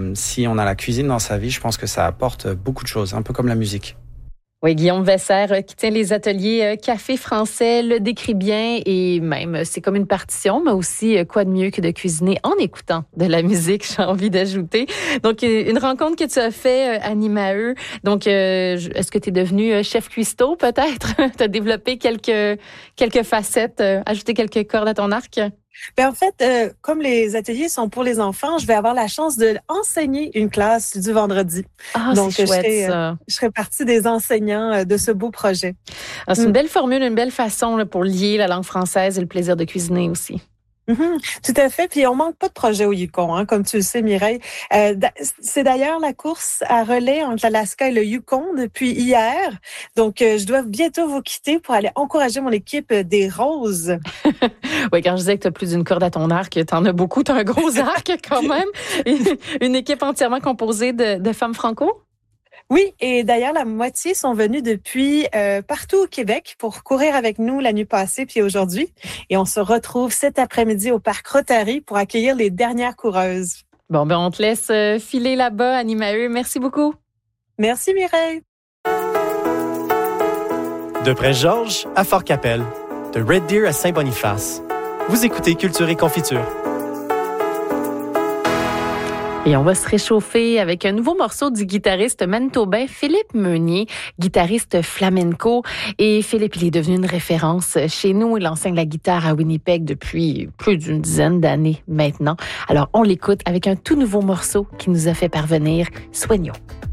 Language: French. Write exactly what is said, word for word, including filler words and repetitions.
euh, si on a la cuisine dans sa vie, je pense que ça apporte beaucoup de choses, un peu comme la musique. Oui, Guillaume Wesser qui tient les ateliers Café Français, le décrit bien et même c'est comme une partition, mais aussi quoi de mieux que de cuisiner en écoutant de la musique, j'ai envie d'ajouter. Donc, une rencontre que tu as fait à Nimaeux. Donc, est-ce que tu es devenu chef cuistot peut-être? Tu as développé quelques, quelques facettes, ajouté quelques cordes à ton arc? Ben en fait, euh, comme les ateliers sont pour les enfants, je vais avoir la chance de enseigner une classe du vendredi. Ah, donc c'est chouette, je serai, ça. Euh, je serai partie des enseignants de ce beau projet. Ah, c'est une belle formule, une belle façon là, pour lier la langue française et le plaisir de cuisiner aussi. Mm-hmm. Tout à fait. Puis on manque pas de projets au Yukon, hein, comme tu le sais, Mireille. Euh, c'est d'ailleurs la course à relais entre l'Alaska et le Yukon depuis hier. Donc, euh, je dois bientôt vous quitter pour aller encourager mon équipe des Roses. Oui, quand je disais que tu as plus d'une corde à ton arc, tu en as beaucoup. Tu as un gros arc quand même. Une équipe entièrement composée de, de femmes franco? Oui, et d'ailleurs, la moitié sont venus depuis euh, partout au Québec pour courir avec nous la nuit passée puis aujourd'hui. Et on se retrouve cet après-midi au Parc Rotary pour accueillir les dernières coureuses. Bon, ben on te laisse filer là-bas à Nimaeux. Merci beaucoup. Merci Mireille. De Prince-Georges à Fort-Capelle, de Red Deer à Saint-Boniface. Vous écoutez Culture et Confiture. Et on va se réchauffer avec un nouveau morceau du guitariste manitobain Philippe Meunier, guitariste flamenco. Et Philippe, il est devenu une référence chez nous. Il enseigne la guitare à Winnipeg depuis plus d'une dizaine d'années maintenant. Alors, on l'écoute avec un tout nouveau morceau qui nous a fait parvenir Soignons.